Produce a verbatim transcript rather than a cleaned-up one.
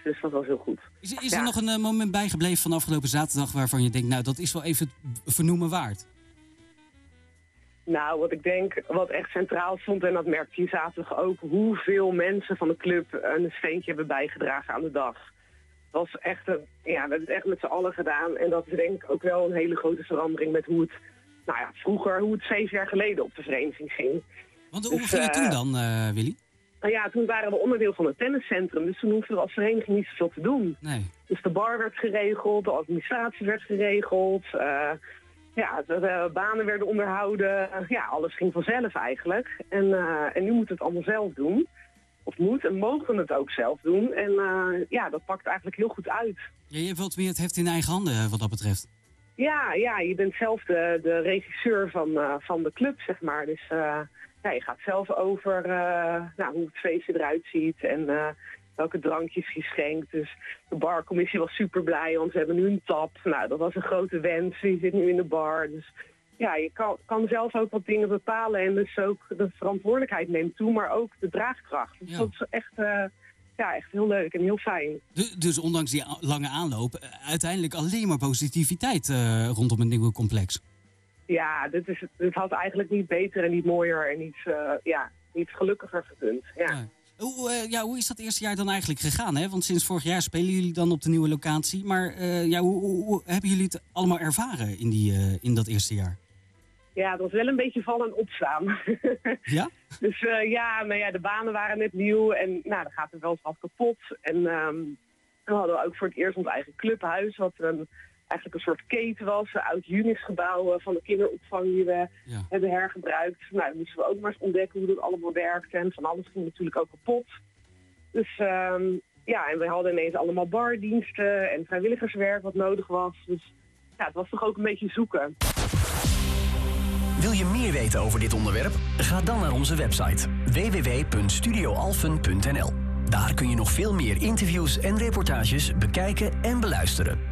Dus dat was heel goed. Is, is ja. er nog een uh, moment bijgebleven van afgelopen zaterdag waarvan je denkt, nou, dat is wel even het vernoemen waard? Nou, wat ik denk, wat echt centraal stond, en dat merkte je zaterdag ook, hoeveel mensen van de club een steentje hebben bijgedragen aan de dag. Het was echt, een, ja, we hebben het echt met z'n allen gedaan. En dat is denk ik ook wel een hele grote verandering met hoe het, nou ja, vroeger, hoe het zeven jaar geleden op de vereniging ging. Want hoe dus, ging het uh, toen dan, uh, Willy? Nou ja, toen waren we onderdeel van het tenniscentrum, dus toen hoefden we als vereniging niet zoveel te doen. Nee. Dus de bar werd geregeld, de administratie werd geregeld, uh, ja, de, de banen werden onderhouden. Uh, ja, alles ging vanzelf eigenlijk. En, uh, en nu moeten we het allemaal zelf doen. Of moet en mogen we het ook zelf doen. En uh, ja, dat pakt eigenlijk heel goed uit. Ja, je hebt wat meer het heft in eigen handen wat dat betreft. Ja, ja, je bent zelf de, de regisseur van, uh, van de club, zeg maar. Dus uh, ja, je gaat zelf over uh, nou, hoe het feestje eruit ziet en uh, welke drankjes je schenkt. Dus de barcommissie was super blij, want we hebben nu een tap. Nou, dat was een grote wens. Die zit nu in de bar. Dus ja, je kan, kan zelf ook wat dingen bepalen en dus ook de verantwoordelijkheid neemt toe, maar ook de draagkracht. Dus ja. dat is echt, uh, ja, echt heel leuk en heel fijn. Dus, dus ondanks die lange aanloop, uiteindelijk alleen maar positiviteit uh, rondom het nieuwe complex. Ja, dit, is, dit had eigenlijk niet beter en niet mooier en niet, uh, ja, niet gelukkiger gekund. Ja. Ja. Hoe, uh, ja, hoe is dat eerste jaar dan eigenlijk gegaan? Hè? Want sinds vorig jaar spelen jullie dan op de nieuwe locatie. Maar uh, ja, hoe, hoe, hoe hebben jullie het allemaal ervaren in, die, uh, in dat eerste jaar? Ja, het was wel een beetje vallen en opstaan. Ja? Dus uh, ja, nou ja, de banen waren net nieuw en nou, dan gaat er wel eens wat kapot. En um, we hadden ook voor het eerst ons eigen clubhuis, wat een, eigenlijk een soort keten was. Een oud Unix-gebouw van de kinderopvang die we ja. hebben hergebruikt. Nou, dan moesten we ook maar eens ontdekken hoe dat allemaal werkte. En van alles ging natuurlijk ook kapot. Dus um, ja, en we hadden ineens allemaal bardiensten en vrijwilligerswerk wat nodig was. Dus ja, het was toch ook een beetje zoeken. Wil je meer weten over dit onderwerp? Ga dan naar onze website w w w punt studio alphen punt n l. Daar kun je nog veel meer interviews en reportages bekijken en beluisteren.